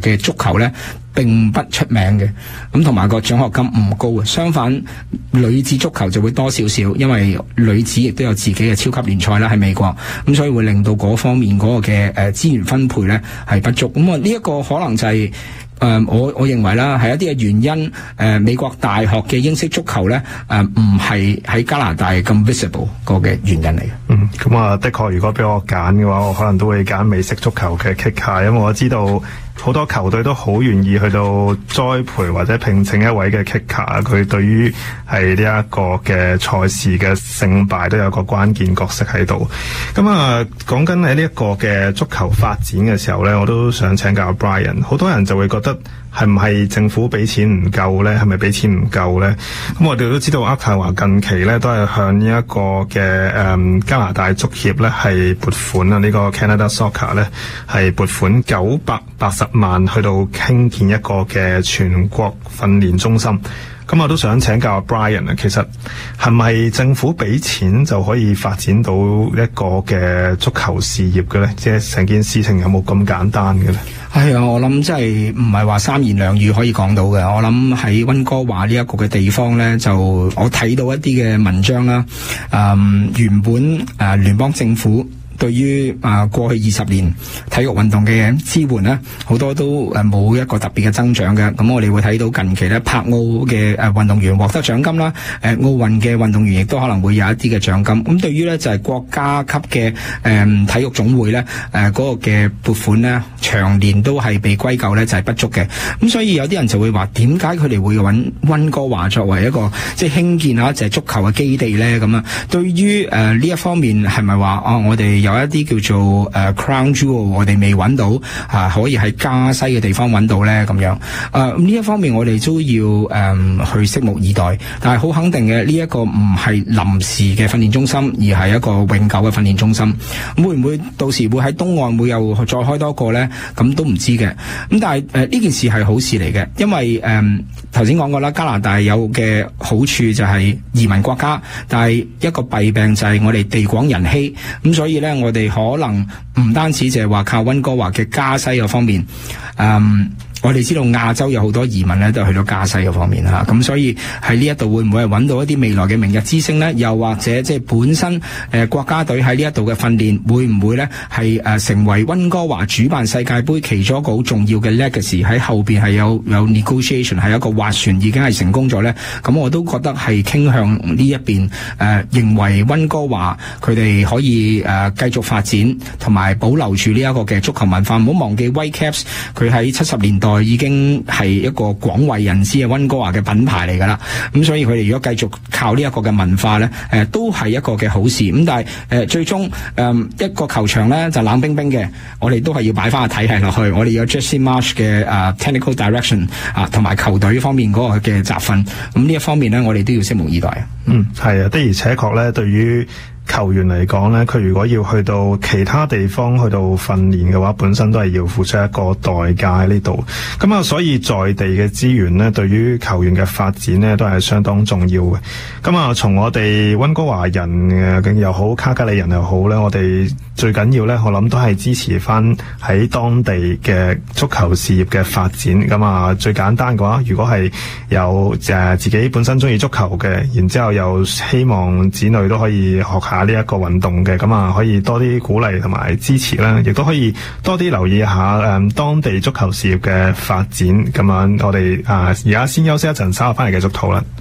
嘅足球咧並不出名嘅，咁同埋個獎學金唔高嘅。相反，女子足球就會多少少，因為女子亦都有自己嘅超級聯賽啦喺美國，咁所以會令到嗰方面嗰個嘅資源分配咧係不足。咁呢一個可能就係我認為啦，係一啲嘅原因。美國大學嘅英式足球咧，唔係喺加拿大咁 visible 個嘅原因嚟嘅。 咁啊，的確，如果俾我揀嘅話，我可能都會揀美式足球嘅 kicker，因為我知道好多球隊都好願意去到栽培或者聘請一位嘅 kicker，佢對於係呢一個嘅賽事嘅勝敗都有個關鍵角色喺度。咁啊，講緊喺呢一個嘅足球發展嘅時候咧，我都想請教 Brian， 好多人就會覺得係唔係政府俾錢唔夠咧？係咪俾錢唔夠咧？咁我哋都知道渥太華近期咧都係向呢一個嘅加拿大足協咧係撥款啊，呢個 Canada Soccer 咧係撥款980萬去到興建一個嘅全國訓練中心。咁我都想請教 Brian 啊，其實係咪政府俾錢就可以發展到一個嘅足球事業嘅咧？即係成件事情有冇咁簡單嘅咧？ 係啊，我諗真係唔係話三言兩語可以講到嘅。我諗喺溫哥華呢一個嘅地方咧，就我睇到一啲嘅文章啦。原本聯邦政府對於過去20年體育運動嘅支援呢，好多都冇一個特別嘅增長嘅。咁我哋會睇到近期咧柏奧嘅運動員獲得獎金啦，奧運嘅運動員亦都可能會有一啲嘅獎金。咁對於咧就係國家級嘅體育總會咧嗰個嘅撥款咧，長年都係被歸咎咧就係不足嘅。咁所以有啲人就會話，點解佢哋會揾溫哥華作為一個即係興建一隻足球嘅基地咧？咁啊，對於呢一方面係咪話我哋有一啲叫做Crown Jewel 我哋未揾到可以喺加西嘅地方揾到咧咁樣。呢一方面我哋都要去拭目以待。但係好肯定嘅，呢一個唔係臨時嘅訓練中心，而係一個永久嘅訓練中心。咁會唔會到時會喺東岸會又再開多個咧？咁都唔知嘅。咁但係呢件事係好事嚟嘅，因為頭先講過啦，加拿大有嘅好處就係移民國家，但係一個弊病就係我哋地廣人稀，咁所以咧我哋可能唔單止就係話靠溫哥華嘅加西嗰方面，我哋知道亞洲有好多移民咧，都去到加西嗰方面嚇，咁所以喺呢一度會唔會係揾到一啲未來嘅明日之星呢？又或者即係本身國家隊喺呢一度嘅訓練，會唔會咧係成為溫哥華主辦世界盃其中一個好重要嘅 legacy？ 喺後邊係有 negotiation， 係一個斡旋已經係成功咗咧。咁我都覺得係傾向呢一邊認為溫哥華佢哋可以繼續發展，同埋保留住呢一個嘅足球文化。唔好忘記 Whitecaps 佢喺70年代已經係一個廣為人知嘅溫哥華嘅品牌嚟㗎啦，咁所以佢哋如果繼續靠呢一個嘅文化咧，都係一個嘅好事。咁但係最終一個球場咧就冷冰冰嘅，我哋都係要擺翻個體系落去。我哋有 Jesse Marsh 嘅technical direction 同埋球隊方面嗰個嘅集訓，咁呢一方面咧，我哋都要拭目以待。 係啊，的而且確咧，對於球員嚟講咧，佢如果要去到其他地方去到訓練嘅話，本身都係要付出一個代價喺呢度。咁啊，所以在地嘅資源咧，對於球員嘅發展咧，都係相當重要嘅。咁啊，從我哋溫哥華人又好，卡加里人又好咧，我哋最緊要咧，我諗都係支持翻喺當地嘅足球事業嘅發展。咁啊，最簡單嘅話，如果係有自己本身中意足球嘅，然之後又希望子女都可以學下呢一個運動嘅，咁啊可以多啲鼓勵同埋支持啦，亦都可以多啲留意下當地足球事業嘅發展。咁樣我哋而家先休息一陣，稍後翻嚟繼續討論。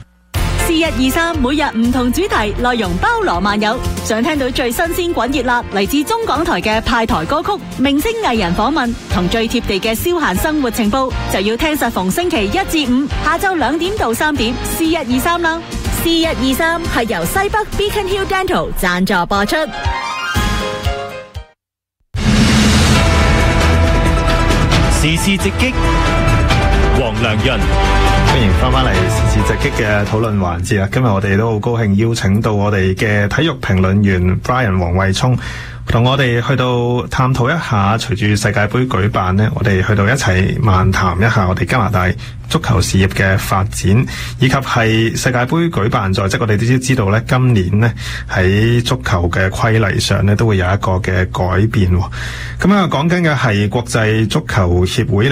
C123每日唔同主題，內容包羅萬有。想聽到最新鮮滾熱辣嚟自中港台嘅派台歌曲、明星藝人訪問同最貼地嘅消閒生活情報，就要聽實逢星期1至5下晝2點到3點 C123 啦。C123係由西北 Beacon Hill Dental 贊助播出。 時事直擊，黃良潤。 歡迎翻返嚟時事直擊嘅討論環節啊！今日我哋都好高興邀請到我哋嘅體育評論員 Brian 黃惠聰，同我哋去到探討一下，隨住世界盃舉辦呢，我哋去到一齊漫談一下我哋加拿大足球事業嘅發展，以及係世界盃舉辦在即，我哋都知道呢，今年呢喺足球嘅規例上呢都會有一個嘅改變。咁啊，講緊嘅係國際足球協會